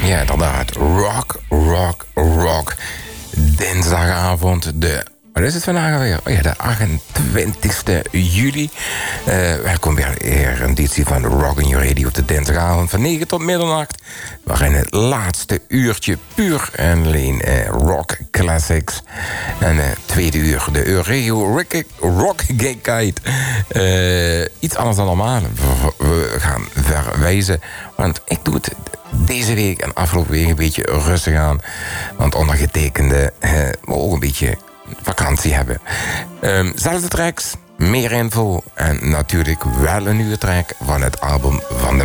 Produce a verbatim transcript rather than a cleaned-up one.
Ja, inderdaad. Rock, rock, rock. Dinsdagavond, de... Wat is het vandaag alweer? Oh ja, de achtentwintigste juli. Uh, welkom weer een editie van Rock in Your Radio op de dinsdagavond van negen tot middernacht. Waarin het laatste uurtje puur en alleen uh, rock classics. En uh, tweede uur de Eurego Rock Guide. Uh, iets anders dan normaal. We, we gaan verwijzen. Want ik doe het deze week en afgelopen week een beetje rustig aan. Want ondergetekende uh, ook een beetje vakantie hebben. Um, zelfde tracks, meer info en natuurlijk wel een nieuwe track van het album van de